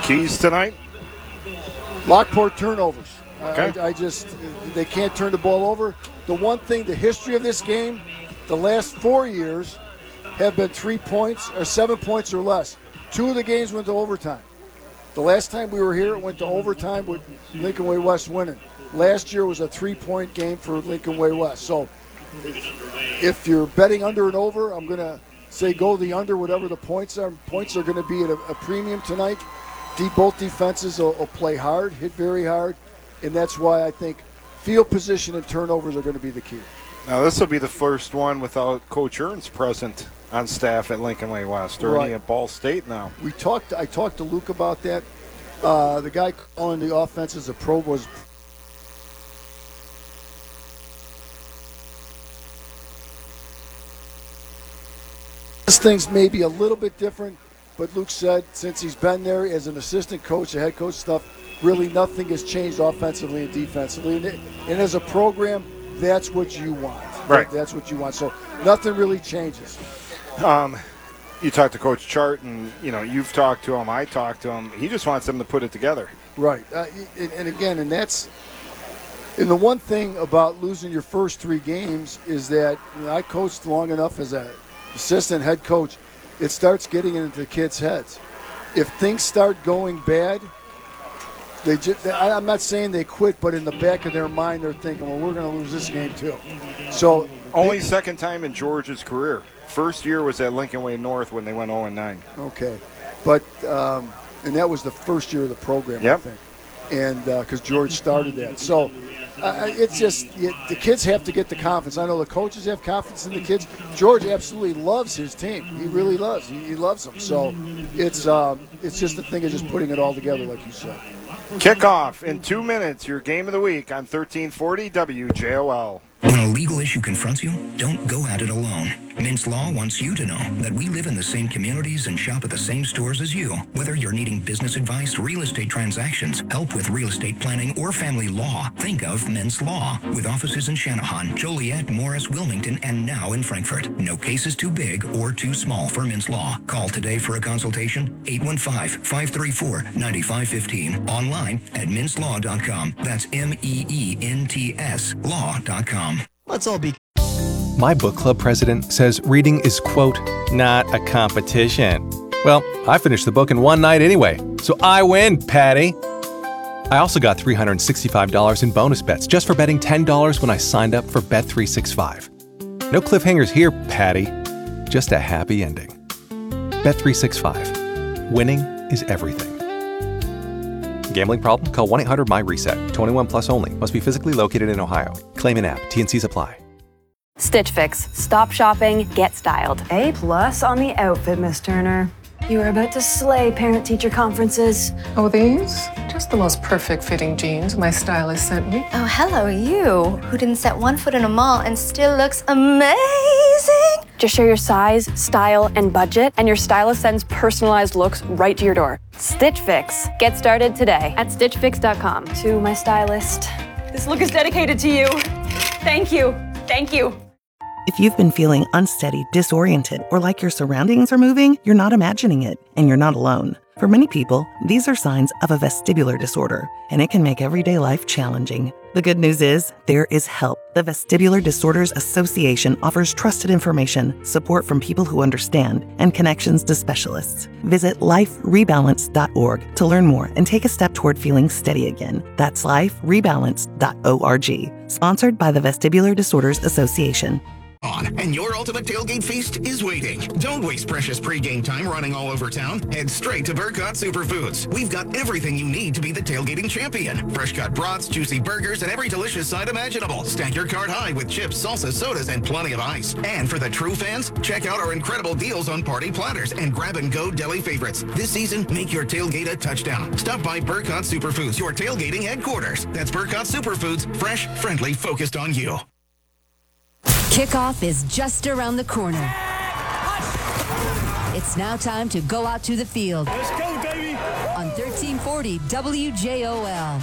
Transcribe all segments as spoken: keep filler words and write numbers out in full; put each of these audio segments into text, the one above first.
Keys tonight? Lockport turnovers. Okay. I, I just, they can't turn the ball over. The one thing, the history of this game, the last four years have been three points or seven points or less. Two of the games went to overtime. The last time we were here, it went to overtime with Lincoln Way West winning. Last year was a three-point game for Lincoln Way West. So if you're betting under and over, I'm going to say go the under, whatever the points are. Points are going to be at a, a premium tonight. De- both defenses will, will play hard, hit very hard, and that's why I think field position and turnovers are going to be the key. Now, this will be the first one without Coach Ernst present on staff at Lincoln Way West. Ernie Right. at Ball State now. We talked. I talked to Luke about that. Uh, the guy calling the offense as a pro was this thing's maybe a little bit different, but Luke said since he's been there as an assistant coach, a head coach stuff, really nothing has changed offensively and defensively. And, it, and as a program, that's what you want. Right. That's what you want. So nothing really changes. Um, you talked to Coach Chart, and you know you've talked to him. I talked to him. He just wants them to put it together. Right. Uh, and, and again, and that's and the one thing about losing your first three games is that you know, I coached long enough as an assistant head coach. It starts getting into the kids' heads. If things start going bad, they just, I'm not saying they quit, but in the back of their mind, they're thinking, well, we're going to lose this game too. So only they, second time in George's career. First year was at Lincoln Way North when they went oh and nine. Okay. But, um, and that was the first year of the program, yep. I think. And because uh, George started that. So uh, it's just, it, the kids have to get the confidence. I know the coaches have confidence in the kids. George absolutely loves his team. He really loves. He, he loves them. So it's, um, it's just the thing of just putting it all together, like you said. Kickoff in two minutes, your game of the week on thirteen forty W J O L. When a legal issue confronts you, don't go at it alone. Mintz Law wants you to know that we live in the same communities and shop at the same stores as you. Whether you're needing business advice, real estate transactions, help with real estate planning, or family law, think of Mintz Law. With offices in Channahon, Joliet, Morris, Wilmington, and now in Frankfort. No case is too big or too small for Mintz Law. Call today for a consultation, eight one five, five three four, nine five one five. Online at mintz law dot com. That's M E E N T S law dot com. Let's all be. My book club president says reading is, quote, not a competition. Well, I finished the book in one night anyway, so I win, Patty. I also got three hundred sixty-five dollars in bonus bets just for betting ten dollars when I signed up for Bet three sixty-five. No cliffhangers here, Patty. Just a happy ending. Bet three sixty-five. Winning is everything. Gambling problem? Call one eight hundred my reset. twenty-one plus only. Must be physically located in Ohio. Claim in app. T N Cs apply. Stitch Fix. Stop shopping, get styled. A plus on the outfit, Miss Turner. You are about to slay parent-teacher conferences. Oh, these? Just the most perfect fitting jeans my stylist sent me. Oh, hello, you, who didn't set one foot in a mall and still looks amazing. Just share your size, style, and budget, and your stylist sends personalized looks right to your door. Stitch Fix. Get started today at stitch fix dot com. To my stylist, this look is dedicated to you. Thank you. Thank you. If you've been feeling unsteady, disoriented, or like your surroundings are moving, you're not imagining it, and you're not alone. For many people, these are signs of a vestibular disorder, and it can make everyday life challenging. The good news is, there is help. The Vestibular Disorders Association offers trusted information, support from people who understand, and connections to specialists. Visit life rebalance dot org to learn more and take a step toward feeling steady again. That's life rebalance dot org. Sponsored by the Vestibular Disorders Association. On, and your ultimate tailgate feast is waiting. Don't waste precious pregame time running all over town. Head straight to Burkott Superfoods. We've got everything you need to be the tailgating champion. Fresh cut brats, juicy burgers, and every delicious side imaginable. Stack your cart high with chips, salsa, sodas, and plenty of ice. And for the true fans, check out our incredible deals on party platters and grab-and-go deli favorites. This season, make your tailgate a touchdown. Stop by Burkott Superfoods, your tailgating headquarters. That's Burkott Superfoods, fresh, friendly, focused on you. Kickoff is just around the corner. It's now time to go out to the field. Let's go, baby! On thirteen forty W J O L.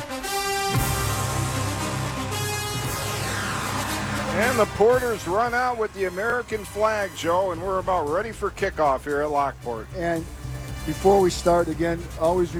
And the Porters run out with the American flag, Joe, and we're about ready for kickoff here at Lockport. And before we start, again, always